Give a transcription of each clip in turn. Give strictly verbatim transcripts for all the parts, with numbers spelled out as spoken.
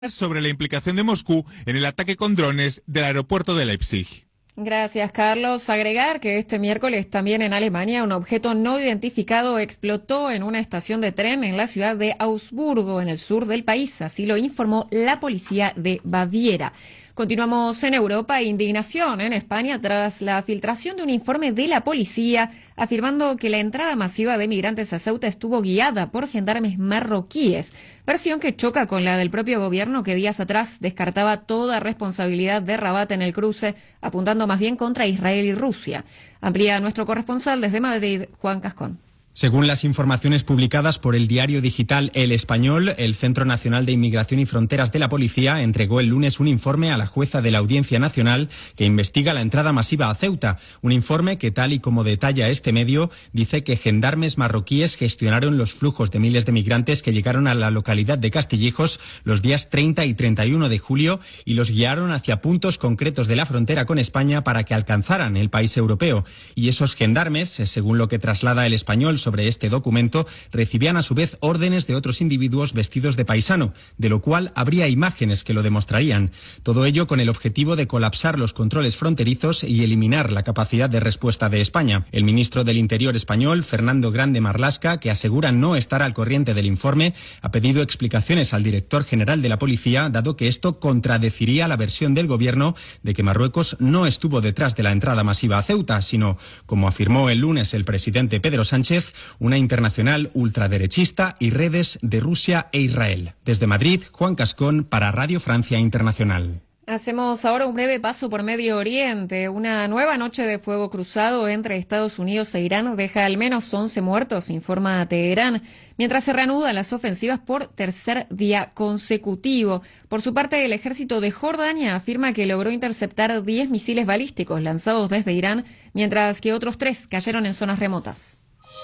sobre la implicación de Moscú en el ataque con drones del aeropuerto de Leipzig. Gracias, Carlos. Agregar que este miércoles también en Alemania un objeto no identificado explotó en una estación de tren en la ciudad de Augsburgo, en el sur del país. Así lo informó la policía de Baviera. Continuamos en Europa. Indignación en España tras la filtración de un informe de la policía afirmando que la entrada masiva de migrantes a Ceuta estuvo guiada por gendarmes marroquíes, versión que choca con la del propio gobierno que días atrás descartaba toda responsabilidad de Rabat en el cruce, apuntando más bien contra Israel y Rusia. Amplía nuestro corresponsal desde Madrid, Juan Cascón. Según las informaciones publicadas por el diario digital El Español, el Centro Nacional de Inmigración y Fronteras de la Policía entregó el lunes un informe a la jueza de la Audiencia Nacional que investiga la entrada masiva a Ceuta. Un informe que, tal y como detalla este medio, dice que gendarmes marroquíes gestionaron los flujos de miles de migrantes que llegaron a la localidad de Castillejos los días treinta y treinta y uno de julio y los guiaron hacia puntos concretos de la frontera con España para que alcanzaran el país europeo. Y esos gendarmes, según lo que traslada El Español sobre este documento, recibían a su vez órdenes de otros individuos vestidos de paisano, de lo cual habría imágenes que lo demostrarían. Todo ello con el objetivo de colapsar los controles fronterizos y eliminar la capacidad de respuesta de España. El ministro del Interior español, Fernando Grande Marlaska, que asegura no estar al corriente del informe, ha pedido explicaciones al director general de la policía, dado que esto contradeciría la versión del gobierno de que Marruecos no estuvo detrás de la entrada masiva a Ceuta, sino, como afirmó el lunes el presidente Pedro Sánchez, una internacional ultraderechista y redes de Rusia e Israel. Desde Madrid, Juan Cascón para Radio Francia Internacional. Hacemos ahora un breve paso por Medio Oriente. Una nueva noche de fuego cruzado entre Estados Unidos e Irán deja al menos once muertos, informa Teherán, mientras se reanudan las ofensivas por tercer día consecutivo. Por su parte, el ejército de Jordania afirma que logró interceptar diez misiles balísticos lanzados desde Irán, mientras que otros tres cayeron en zonas remotas.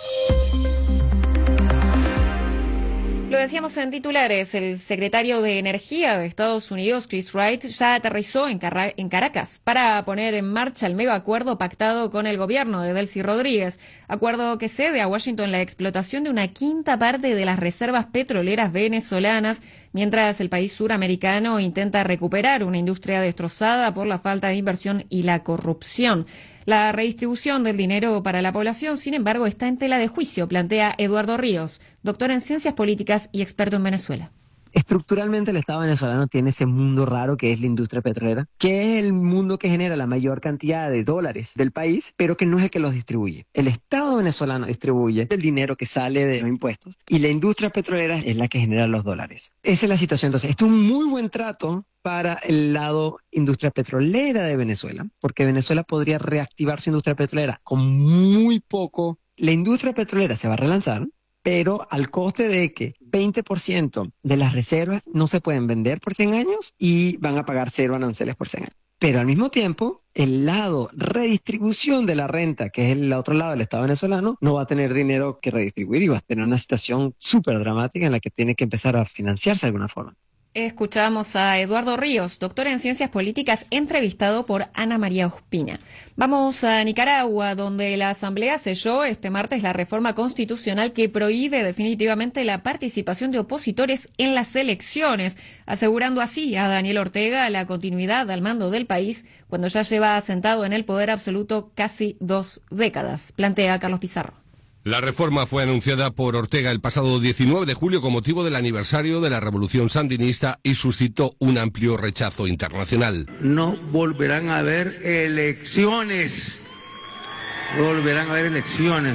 Lo decíamos en titulares, el secretario de Energía de Estados Unidos, Chris Wright, ya aterrizó en, Car- en Caracas para poner en marcha el mega acuerdo pactado con el gobierno de Delcy Rodríguez, acuerdo que cede a Washington la explotación de una quinta parte de las reservas petroleras venezolanas, mientras el país suramericano intenta recuperar una industria destrozada por la falta de inversión y la corrupción. La redistribución del dinero para la población, sin embargo, está en tela de juicio, plantea Eduardo Ríos, doctor en Ciencias Políticas y experto en Venezuela. Estructuralmente el Estado venezolano tiene ese mundo raro que es la industria petrolera, que es el mundo que genera la mayor cantidad de dólares del país, pero que no es el que los distribuye. El Estado venezolano distribuye el dinero que sale de los impuestos y la industria petrolera es la que genera los dólares. Esa es la situación. Entonces, esto es un muy buen trato para el lado industria petrolera de Venezuela, porque Venezuela podría reactivar su industria petrolera con muy poco. La industria petrolera se va a relanzar, pero al coste de que veinte por ciento de las reservas no se pueden vender por cien años y van a pagar cero aranceles por cien años. Pero al mismo tiempo, el lado redistribución de la renta, que es el otro lado del Estado venezolano, no va a tener dinero que redistribuir y va a tener una situación súper dramática en la que tiene que empezar a financiarse de alguna forma. Escuchamos a Eduardo Ríos, doctor en Ciencias Políticas, entrevistado por Ana María Ospina. Vamos a Nicaragua, donde la Asamblea selló este martes la reforma constitucional que prohíbe definitivamente la participación de opositores en las elecciones, asegurando así a Daniel Ortega la continuidad al mando del país cuando ya lleva sentado en el poder absoluto casi dos décadas, plantea Carlos Pizarro. La reforma fue anunciada por Ortega el pasado diecinueve de julio con motivo del aniversario de la Revolución Sandinista y suscitó un amplio rechazo internacional. No volverán a haber elecciones, no volverán a haber elecciones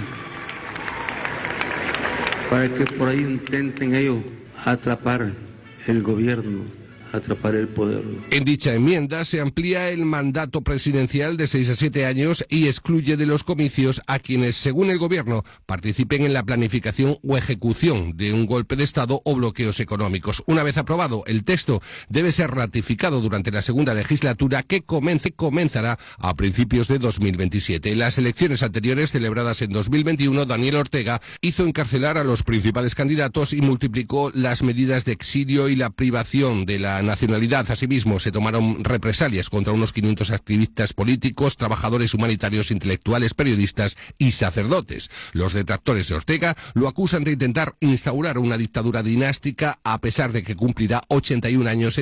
para que por ahí intenten ellos atrapar el gobierno, atrapar el poder. En dicha enmienda se amplía el mandato presidencial de seis a siete años y excluye de los comicios a quienes, según el gobierno, participen en la planificación o ejecución de un golpe de Estado o bloqueos económicos. Una vez aprobado, el texto debe ser ratificado durante la segunda legislatura que comence, comenzará a principios de dos mil veintisiete. En las elecciones anteriores, celebradas en dos mil veintiuno, Daniel Ortega hizo encarcelar a los principales candidatos y multiplicó las medidas de exilio y la privación de la la nacionalidad. Asimismo, se tomaron represalias contra unos quinientos activistas políticos, trabajadores humanitarios, intelectuales, periodistas y sacerdotes. Los detractores de Ortega lo acusan de intentar instaurar una dictadura dinástica a pesar de que cumplirá ochenta y un años